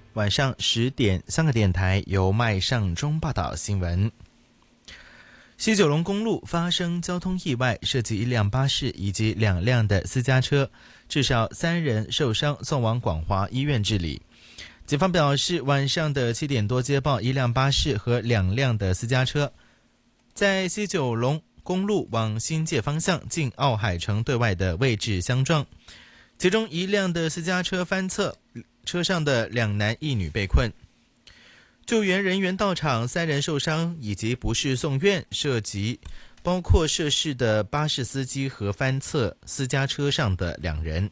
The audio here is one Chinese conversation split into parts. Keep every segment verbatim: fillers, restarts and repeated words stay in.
晚上十点，香港电台由麦尚中报道新闻。西九龙公路发生交通意外，涉及一辆巴士以及两辆的私家车，至少三人受伤，送往广华医院治理。警方表示，晚上的七点多接报一辆巴士和两辆的私家车在西九龙公路往新界方向近奥海城对外的位置相撞，其中一辆的私家车翻侧，车上的两男一女被困。救援人员到场，三人受伤以及不适送院，涉及包括涉事的巴士司机和翻侧私家车上的两人。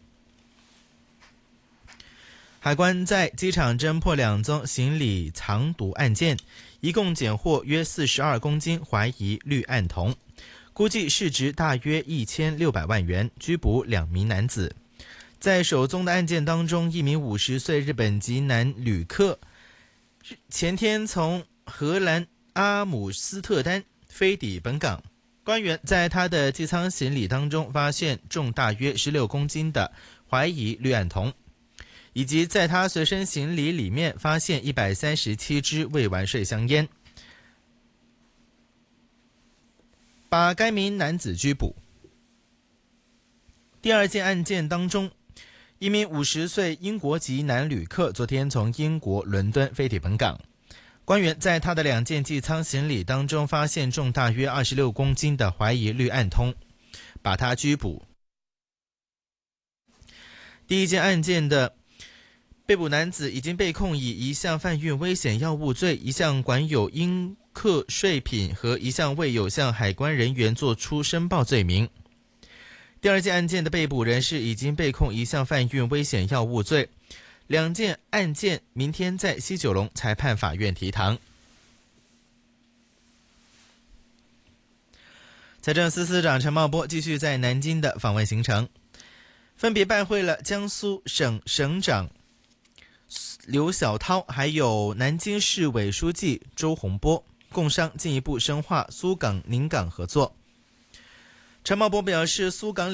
海关在机场侦破两宗行李藏毒案件，一共检获约四十二公斤怀疑氯胺酮，估计市值大约一千六百万元，拘捕两名男子。在首宗的案件当中，一名五十岁日本籍男旅客前天从荷兰阿姆斯特丹飞抵本港，官员在他的机舱行李当中发现重大约十六公斤的怀疑氯胺酮，以及在他随身行李里面发现一百三十七支未完税香烟，把该名男子拘捕。第二件案件当中，一名五十岁英国籍男旅客昨天从英国伦敦飞抵本港，官员在他的两件机舱行李当中发现重大约二十六公斤的怀疑氯胺酮，把他拘捕。第一件案件的被捕男子已经被控以一项贩运危险药物罪、一项管有应课税品和一项未有向海关人员作出申报罪名。第二件案件的被捕人士已经被控一项贩运危险药物罪，两件案件明天在西九龙裁判法院提堂。财政司司长陈茂波继续在南京的访问行程，分别拜会了江苏省省长刘晓涛，还有南京市委书记周洪波，共商进一步深化苏港宁港合作。陈茂波表示，苏港两